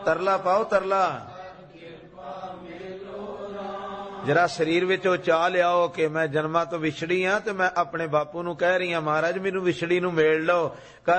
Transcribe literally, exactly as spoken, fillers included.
ਤਰਲਾ ਪਾਓ ਤਰਲਾ। जरा शरीर विच ओ चाह लियाओ कि मैं जन्मां तो विछड़ी हाँ ते मैं अपने बापू नूं कह रही हाँ महाराज मैनू विछड़ी नूं मेल लो। कर